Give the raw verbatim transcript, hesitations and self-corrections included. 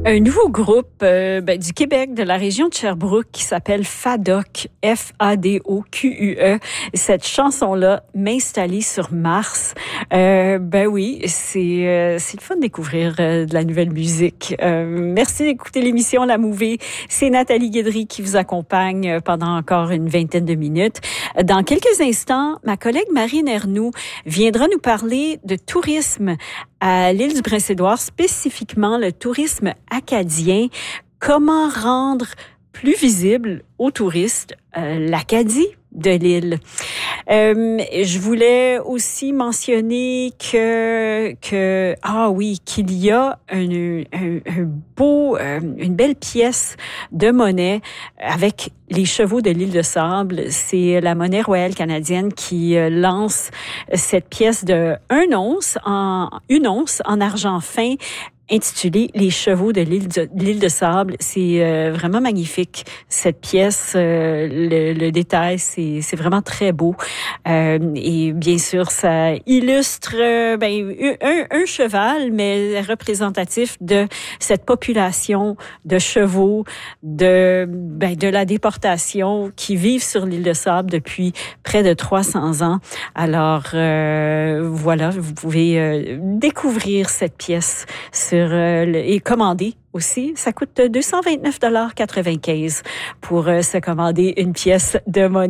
Un nouveau groupe euh, ben, du Québec, de la région de Sherbrooke, qui s'appelle Fadoq, F A D O Q U E. Cette chanson-là, M'installer sur Mars. Euh, ben oui, c'est euh, c'est le fun de découvrir euh, de la nouvelle musique. Euh, merci d'écouter l'émission La Mouvée. C'est Nathalie Guédry qui vous accompagne pendant encore une vingtaine de minutes. Dans quelques instants, ma collègue Marine Ernoux viendra nous parler de tourisme à l'île du Prince-Édouard, spécifiquement le tourisme acadien. Comment rendre plus visible aux touristes euh, l'Acadie de l'île. Euh, je voulais aussi mentionner que que ah oui qu'il y a un, un, un beau euh, une belle pièce de monnaie avec les chevaux de l'île de Sable. C'est la Monnaie royale canadienne qui lance cette pièce de un once en une once en argent fin, intitulé Les chevaux de l'île de, l'île de Sable. C'est euh, vraiment magnifique, cette pièce. Euh, le, le détail, c'est, c'est vraiment très beau. Euh, et bien sûr, ça illustre euh, ben, un, un cheval, mais représentatif de cette population de chevaux, de, ben, de la déportation qui vivent sur l'île de Sable depuis près de trois cents ans. Alors, euh, voilà, vous pouvez euh, découvrir cette pièce sur Euh, et commander aussi. Ça coûte deux cent vingt-neuf dollars quatre-vingt-quinze pour euh, se commander une pièce de monnaie.